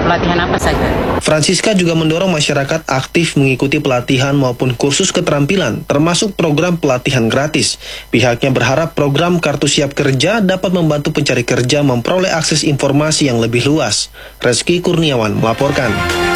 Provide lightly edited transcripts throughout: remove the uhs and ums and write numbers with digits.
pelatihan apa saja? Francisca juga mendorong masyarakat aktif mengikuti pelatihan maupun kursus keterampilan, termasuk program pelatihan gratis. Pihaknya berharap program Kartu Siap Kerja dapat membantu pencari kerja memperoleh akses informasi yang lebih luas. Reski Kurniawan melaporkan.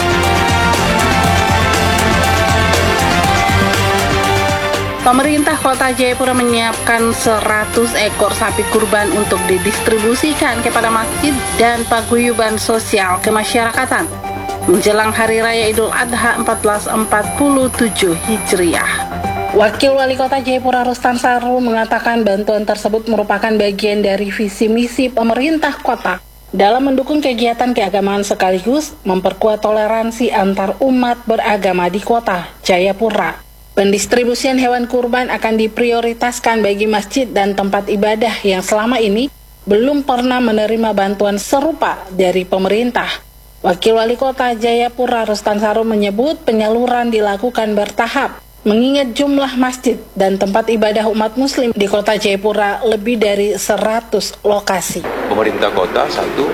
Pemerintah Kota Jayapura menyiapkan 100 ekor sapi kurban untuk didistribusikan kepada masjid dan paguyuban sosial kemasyarakatan menjelang Hari Raya Idul Adha 1447 Hijriah. Wakil Wali Kota Jayapura Rustan Saru mengatakan bantuan tersebut merupakan bagian dari visi misi pemerintah kota dalam mendukung kegiatan keagamaan sekaligus memperkuat toleransi antar umat beragama di Kota Jayapura. Pendistribusian hewan kurban akan diprioritaskan bagi masjid dan tempat ibadah yang selama ini belum pernah menerima bantuan serupa dari pemerintah. Wakil Wali Kota Jayapura Rustan Saru menyebut penyaluran dilakukan bertahap, mengingat jumlah masjid dan tempat ibadah umat muslim di Kota Jayapura lebih dari 100 lokasi. Pemerintah kota satu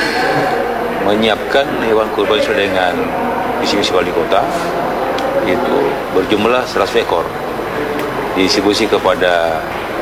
menyiapkan hewan kurban sesuai dengan visi misi wali kota, itu berjumlah 100 ekor didistribusi kepada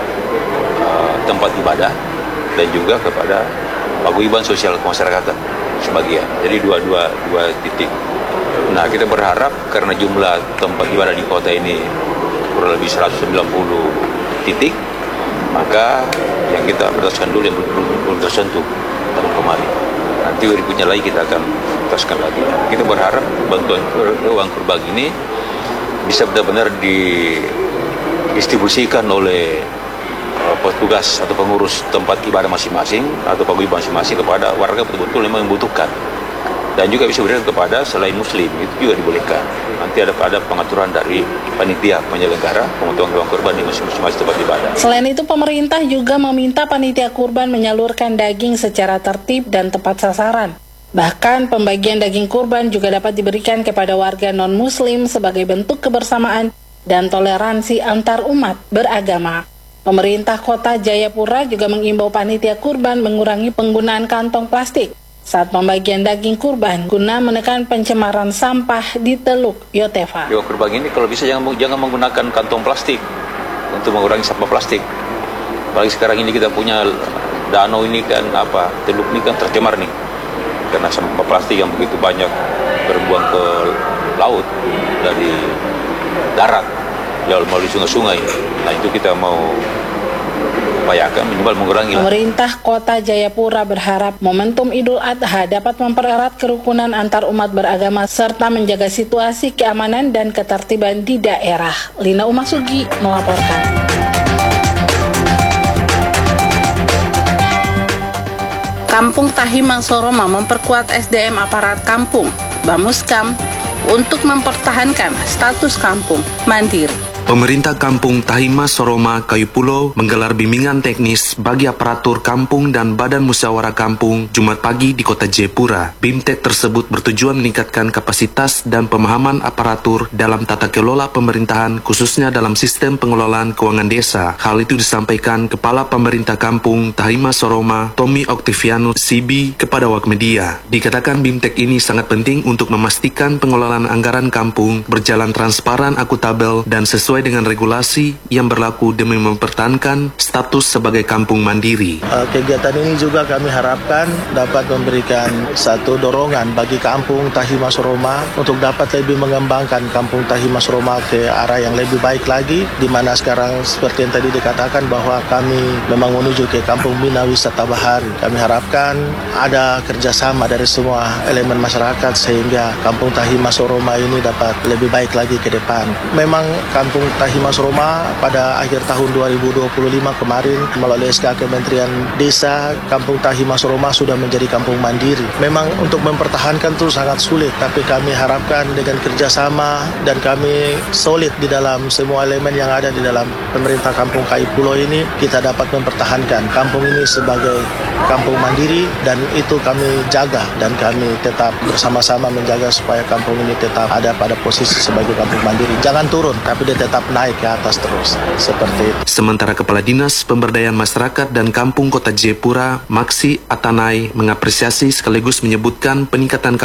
tempat ibadah dan juga kepada paguyuban sosial kemasyarakatan sebagian. Jadi dua titik. Nah, kita berharap karena jumlah tempat ibadah di kota ini kurang lebih 190 titik, maka yang kita prioritaskan dulu yang belum tersentuh tahun kemarin. Nanti berikutnya lagi kita akan teruskan lagi. Kita berharap bantuan uang kurban ini bisa benar-benar didistribusikan oleh petugas atau pengurus tempat ibadah masing-masing atau paguyuban masing-masing kepada warga betul-betul yang membutuhkan. Dan juga bisa diberikan kepada selain muslim, itu juga dibolehkan. Nanti ada pengaturan dari panitia penyelenggara pemotongan hewan kurban di masing-masing tempat ibadah. Selain itu, pemerintah juga meminta panitia kurban menyalurkan daging secara tertib dan tepat sasaran. Bahkan pembagian daging kurban juga dapat diberikan kepada warga non-muslim sebagai bentuk kebersamaan dan toleransi antar umat beragama. Pemerintah Kota Jayapura juga mengimbau panitia kurban mengurangi penggunaan kantong plastik saat pembagian daging kurban guna menekan pencemaran sampah di Teluk Yotefa. Hewan kurban ini kalau bisa jangan menggunakan kantong plastik untuk mengurangi sampah plastik. Apalagi sekarang ini kita punya danau ini kan teluk ini kan tercemar nih karena sampah plastik yang begitu banyak berbuang ke laut dari darat melalui sungai-sungai. Nah, itu kita mau upayakan minimal mengurangi. Pemerintah Kota Jayapura berharap momentum Idul Adha dapat mempererat kerukunan antar umat beragama serta menjaga situasi keamanan dan ketertiban di daerah. Lina Umasugi melaporkan. Kampung Tahimang Soroma memperkuat SDM aparat kampung, Bamuskam, untuk mempertahankan status kampung mandiri. Pemerintah Kampung Tahima Soroma Kayu Pulau menggelar bimbingan teknis bagi aparatur kampung dan badan musyawarah kampung Jumat pagi di Kota Jayapura. BIMTEK tersebut bertujuan meningkatkan kapasitas dan pemahaman aparatur dalam tata kelola pemerintahan khususnya dalam sistem pengelolaan keuangan desa. Hal itu disampaikan Kepala Pemerintah Kampung Tahima Soroma Tommy Octaviano CB kepada awak media. Dikatakan BIMTEK ini sangat penting untuk memastikan pengelolaan anggaran kampung berjalan transparan, akuntabel, dan sesuai dengan regulasi yang berlaku demi mempertahankan status sebagai kampung mandiri. Kegiatan ini juga kami harapkan dapat memberikan satu dorongan bagi kampung Tahima Soroma untuk dapat lebih mengembangkan kampung Tahima Soroma ke arah yang lebih baik lagi, di mana sekarang seperti yang tadi dikatakan bahwa kami memang menuju ke kampung Bina Wisata Bahari. Kami harapkan ada kerjasama dari semua elemen masyarakat sehingga kampung Tahima Soroma ini dapat lebih baik lagi ke depan. Memang kampung Tahima Soroma pada akhir tahun 2025 kemarin melalui SK Kementerian Desa, kampung Tahima Soroma sudah menjadi kampung mandiri. Memang untuk mempertahankan itu sangat sulit, tapi kami harapkan dengan kerjasama dan kami solid di dalam semua elemen yang ada di dalam pemerintah Kampung Kayu Pulau ini, kita dapat mempertahankan kampung ini sebagai kampung mandiri, dan itu kami jaga dan kami tetap bersama-sama menjaga supaya kampung ini tetap ada pada posisi sebagai kampung mandiri. Jangan turun, tapi dia tetap naik ke atas terus, seperti itu. Sementara Kepala Dinas Pemberdayaan Masyarakat dan Kampung Kota Jayapura, Maksi Atanai, mengapresiasi sekaligus menyebutkan peningkatan